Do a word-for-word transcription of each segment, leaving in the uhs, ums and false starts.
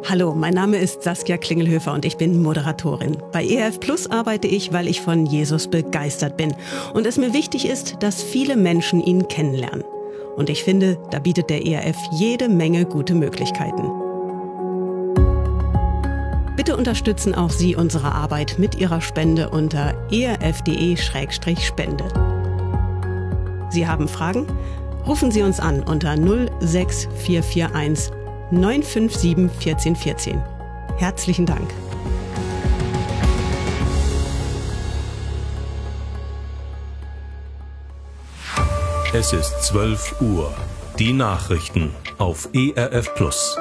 Hallo, mein Name ist Saskia Klingelhöfer und ich bin Moderatorin. Bei E R F Plus arbeite ich, weil ich von Jesus begeistert bin und es mir wichtig ist, dass viele Menschen ihn kennenlernen. Und ich finde, da bietet der E R F jede Menge gute Möglichkeiten. Bitte unterstützen auch Sie unsere Arbeit mit Ihrer Spende unter e r f punkt de Schrägstrich spende. Sie haben Fragen? Rufen Sie uns an unter null sechs vier vier eins neun fünf sieben eins vier ein vier. Herzlichen Dank. Es ist zwölf Uhr. Die Nachrichten auf E R F Plus.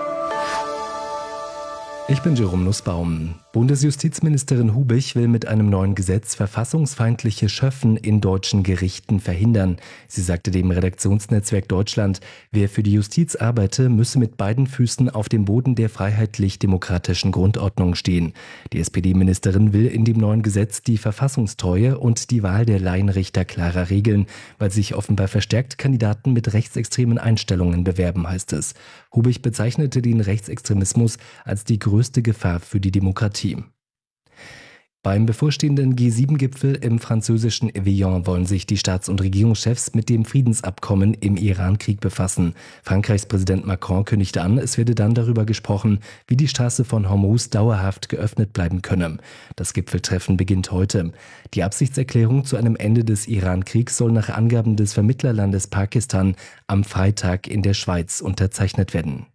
Ich bin Jerome Nussbaum. Bundesjustizministerin Hubich will mit einem neuen Gesetz verfassungsfeindliche Schöffen in deutschen Gerichten verhindern. Sie sagte dem Redaktionsnetzwerk Deutschland, wer für die Justiz arbeite, müsse mit beiden Füßen auf dem Boden der freiheitlich-demokratischen Grundordnung stehen. Die S P D-Ministerin will in dem neuen Gesetz die Verfassungstreue und die Wahl der Laienrichter klarer regeln, weil sich offenbar verstärkt Kandidaten mit rechtsextremen Einstellungen bewerben, heißt es. Hubich bezeichnete den Rechtsextremismus als die größte Gefahr für die Demokratie. Beim bevorstehenden G sieben Gipfel im französischen Evian wollen sich die Staats- und Regierungschefs mit dem Friedensabkommen im Iran-Krieg befassen. Frankreichs Präsident Macron kündigte an, es werde dann darüber gesprochen, wie die Straße von Hormuz dauerhaft geöffnet bleiben könne. Das Gipfeltreffen beginnt heute. Die Absichtserklärung zu einem Ende des Iran-Kriegs soll nach Angaben des Vermittlerlandes Pakistan am Freitag in der Schweiz unterzeichnet werden.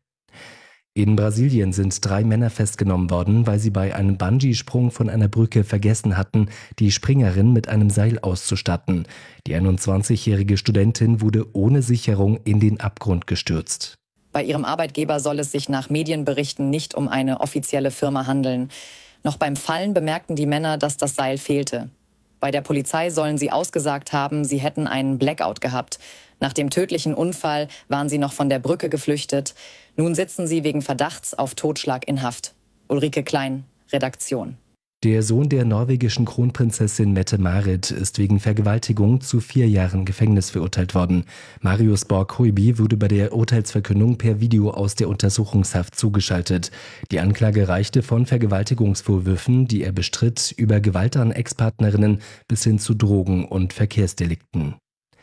In Brasilien sind drei Männer festgenommen worden, weil sie bei einem Bungee-Sprung von einer Brücke vergessen hatten, die Springerin mit einem Seil auszustatten. Die einundzwanzigjährige Studentin wurde ohne Sicherung in den Abgrund gestürzt. Bei ihrem Arbeitgeber soll es sich nach Medienberichten nicht um eine offizielle Firma handeln. Noch beim Fallen bemerkten die Männer, dass das Seil fehlte. Bei der Polizei sollen sie ausgesagt haben, sie hätten einen Blackout gehabt. Nach dem tödlichen Unfall waren sie noch von der Brücke geflüchtet. Nun sitzen sie wegen Verdachts auf Totschlag in Haft. Ulrike Klein, Redaktion. Der Sohn der norwegischen Kronprinzessin Mette-Marit ist wegen Vergewaltigung zu vier Jahren Gefängnis verurteilt worden. Marius Borg-Hoiby wurde bei der Urteilsverkündung per Video aus der Untersuchungshaft zugeschaltet. Die Anklage reichte von Vergewaltigungsvorwürfen, die er bestritt, über Gewalt an Ex-Partnerinnen bis hin zu Drogen- und Verkehrsdelikten.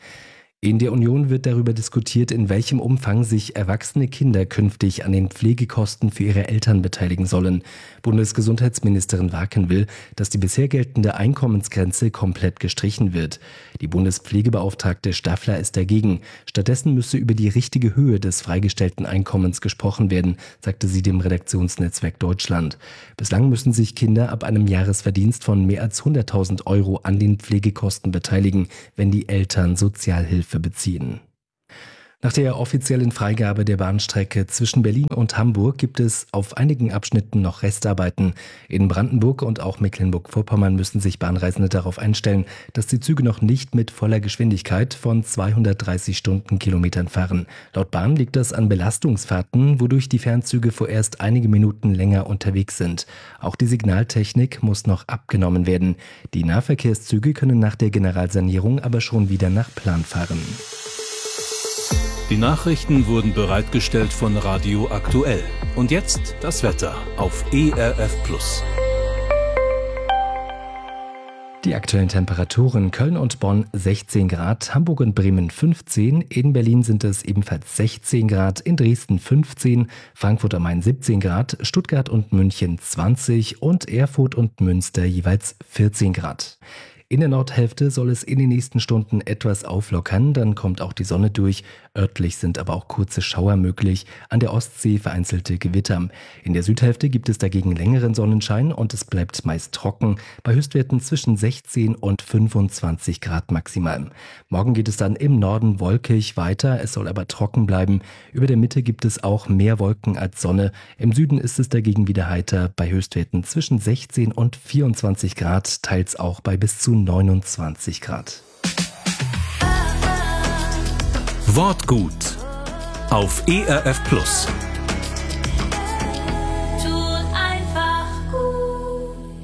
In der Union wird darüber diskutiert, in welchem Umfang sich erwachsene Kinder künftig an den Pflegekosten für ihre Eltern beteiligen sollen. Bundesgesundheitsministerin Waken will, dass die bisher geltende Einkommensgrenze komplett gestrichen wird. Die Bundespflegebeauftragte Staffler ist dagegen. Stattdessen müsse über die richtige Höhe des freigestellten Einkommens gesprochen werden, sagte sie dem Redaktionsnetzwerk Deutschland. Bislang müssen sich Kinder ab einem Jahresverdienst von mehr als hunderttausend Euro an den Pflegekosten beteiligen, wenn die Eltern Sozialhilfe beziehen. Nach der offiziellen Freigabe der Bahnstrecke zwischen Berlin und Hamburg gibt es auf einigen Abschnitten noch Restarbeiten. In Brandenburg und auch Mecklenburg-Vorpommern müssen sich Bahnreisende darauf einstellen, dass die Züge noch nicht mit voller Geschwindigkeit von zweihundertdreißig Stundenkilometern fahren. Laut Bahn liegt das an Belastungsfahrten, wodurch die Fernzüge vorerst einige Minuten länger unterwegs sind. Auch die Signaltechnik muss noch abgenommen werden. Die Nahverkehrszüge können nach der Generalsanierung aber schon wieder nach Plan fahren. Die Nachrichten wurden bereitgestellt von Radio Aktuell. Und jetzt das Wetter auf E R F Plus. Die aktuellen Temperaturen: Köln und Bonn sechzehn Grad, Hamburg und Bremen fünfzehn, in Berlin sind es ebenfalls sechzehn Grad, in Dresden fünfzehn, Frankfurt am Main siebzehn Grad, Stuttgart und München zwanzig und Erfurt und Münster jeweils vierzehn Grad. In der Nordhälfte soll es in den nächsten Stunden etwas auflockern, dann kommt auch die Sonne durch. Örtlich sind aber auch kurze Schauer möglich, an der Ostsee vereinzelte Gewitter. In der Südhälfte gibt es dagegen längeren Sonnenschein und es bleibt meist trocken, bei Höchstwerten zwischen sechzehn und fünfundzwanzig Grad maximal. Morgen geht es dann im Norden wolkig weiter, es soll aber trocken bleiben. Über der Mitte gibt es auch mehr Wolken als Sonne. Im Süden ist es dagegen wieder heiter, bei Höchstwerten zwischen sechzehn und vierundzwanzig Grad, teils auch bei bis zu neunundzwanzig Grad. Wortgut auf E R F Plus.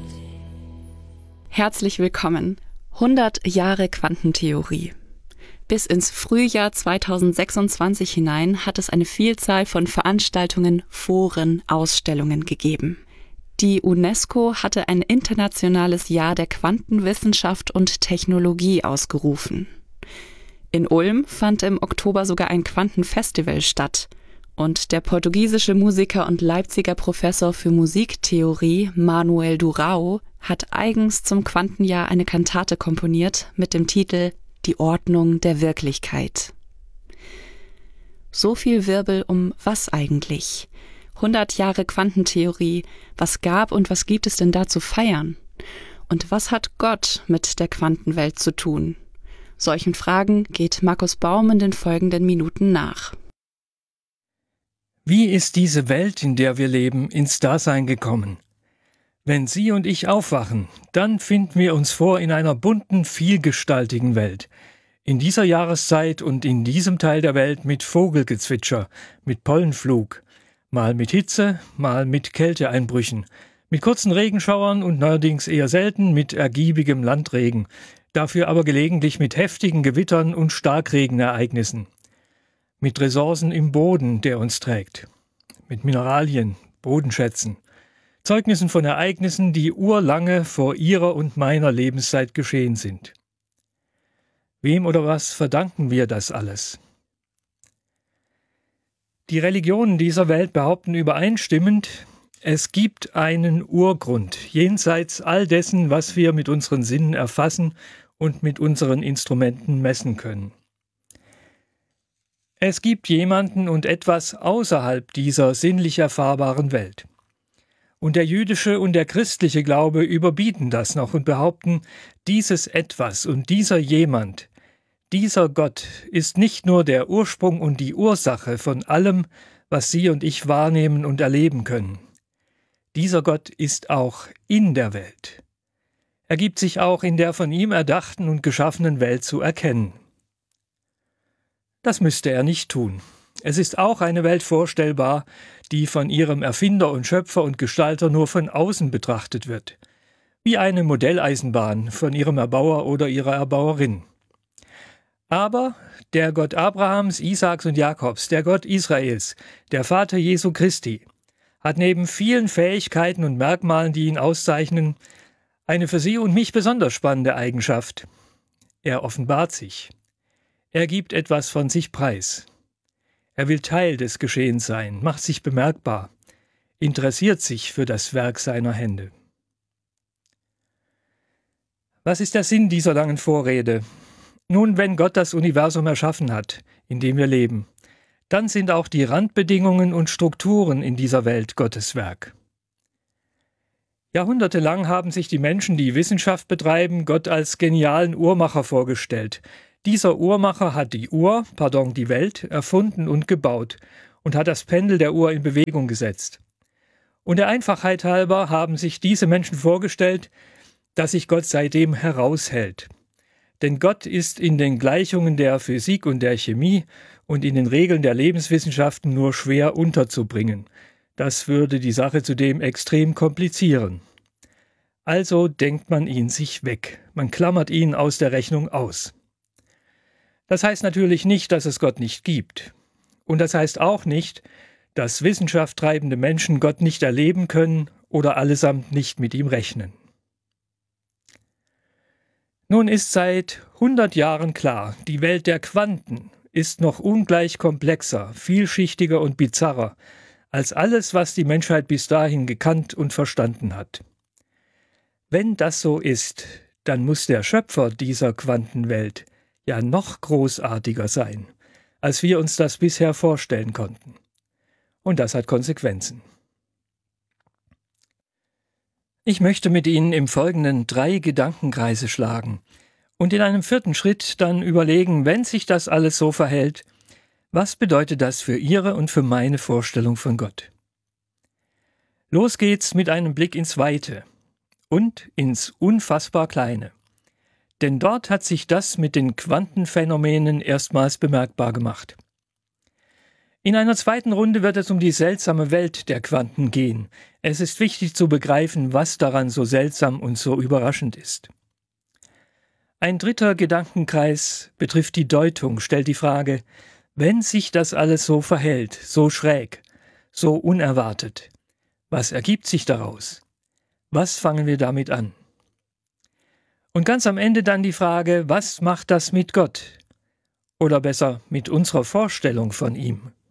Herzlich willkommen. hundert Jahre Quantentheorie. Bis ins Frühjahr zweitausendsechsundzwanzig hinein hat es eine Vielzahl von Veranstaltungen, Foren, Ausstellungen gegeben. Die UNESCO hatte ein internationales Jahr der Quantenwissenschaft und Technologie ausgerufen. In Ulm fand im Oktober sogar ein Quantenfestival statt. Und der portugiesische Musiker und Leipziger Professor für Musiktheorie Manuel Durão hat eigens zum Quantenjahr eine Kantate komponiert mit dem Titel »Die Ordnung der Wirklichkeit«. So viel Wirbel um was eigentlich? hundert Jahre Quantentheorie, was gab und was gibt es denn da zu feiern? Und was hat Gott mit der Quantenwelt zu tun? Solchen Fragen geht Markus Baum in den folgenden Minuten nach. Wie ist diese Welt, in der wir leben, ins Dasein gekommen? Wenn Sie und ich aufwachen, dann finden wir uns vor in einer bunten, vielgestaltigen Welt. In dieser Jahreszeit und in diesem Teil der Welt mit Vogelgezwitscher, mit Pollenflug, mal mit Hitze, mal mit Kälteeinbrüchen, mit kurzen Regenschauern und neuerdings eher selten mit ergiebigem Landregen, dafür aber gelegentlich mit heftigen Gewittern und Starkregenereignissen. Mit Ressourcen im Boden, der uns trägt, mit Mineralien, Bodenschätzen, Zeugnissen von Ereignissen, die urlange vor Ihrer und meiner Lebenszeit geschehen sind. Wem oder was verdanken wir das alles? Die Religionen dieser Welt behaupten übereinstimmend, es gibt einen Urgrund, jenseits all dessen, was wir mit unseren Sinnen erfassen und mit unseren Instrumenten messen können. Es gibt jemanden und etwas außerhalb dieser sinnlich erfahrbaren Welt. Und der jüdische und der christliche Glaube überbieten das noch und behaupten, dieses Etwas und dieser jemand, dieser Gott ist nicht nur der Ursprung und die Ursache von allem, was Sie und ich wahrnehmen und erleben können. Dieser Gott ist auch in der Welt. Er gibt sich auch in der von ihm erdachten und geschaffenen Welt zu erkennen. Das müsste er nicht tun. Es ist auch eine Welt vorstellbar, die von ihrem Erfinder und Schöpfer und Gestalter nur von außen betrachtet wird, wie eine Modelleisenbahn von ihrem Erbauer oder ihrer Erbauerin. Aber der Gott Abrahams, Isaaks und Jakobs, der Gott Israels, der Vater Jesu Christi, hat neben vielen Fähigkeiten und Merkmalen, die ihn auszeichnen, eine für Sie und mich besonders spannende Eigenschaft. Er offenbart sich. Er gibt etwas von sich preis. Er will Teil des Geschehens sein, macht sich bemerkbar, interessiert sich für das Werk seiner Hände. Was ist der Sinn dieser langen Vorrede? Nun, wenn Gott das Universum erschaffen hat, in dem wir leben, dann sind auch die Randbedingungen und Strukturen in dieser Welt Gottes Werk. Jahrhundertelang haben sich die Menschen, die Wissenschaft betreiben, Gott als genialen Uhrmacher vorgestellt. Dieser Uhrmacher hat die Uhr, pardon, die Welt, erfunden und gebaut und hat das Pendel der Uhr in Bewegung gesetzt. Und der Einfachheit halber haben sich diese Menschen vorgestellt, dass sich Gott seitdem heraushält. Denn Gott ist in den Gleichungen der Physik und der Chemie und in den Regeln der Lebenswissenschaften nur schwer unterzubringen. Das würde die Sache zudem extrem komplizieren. Also denkt man ihn sich weg. Man klammert ihn aus der Rechnung aus. Das heißt natürlich nicht, dass es Gott nicht gibt. Und das heißt auch nicht, dass Wissenschaft treibende Menschen Gott nicht erleben können oder allesamt nicht mit ihm rechnen. Nun ist seit hundert Jahren klar, die Welt der Quanten ist noch ungleich komplexer, vielschichtiger und bizarrer als alles, was die Menschheit bis dahin gekannt und verstanden hat. Wenn das so ist, dann muss der Schöpfer dieser Quantenwelt ja noch großartiger sein, als wir uns das bisher vorstellen konnten. Und das hat Konsequenzen. Ich möchte mit Ihnen im Folgenden drei Gedankenkreise schlagen und in einem vierten Schritt dann überlegen, wenn sich das alles so verhält, was bedeutet das für Ihre und für meine Vorstellung von Gott? Los geht's mit einem Blick ins Weite und ins unfassbar Kleine. Denn dort hat sich das mit den Quantenphänomenen erstmals bemerkbar gemacht. In einer zweiten Runde wird es um die seltsame Welt der Quanten gehen. Es ist wichtig zu begreifen, was daran so seltsam und so überraschend ist. Ein dritter Gedankenkreis betrifft die Deutung, stellt die Frage, wenn sich das alles so verhält, so schräg, so unerwartet, was ergibt sich daraus? Was fangen wir damit an? Und ganz am Ende dann die Frage, was macht das mit Gott? Oder besser mit unserer Vorstellung von ihm?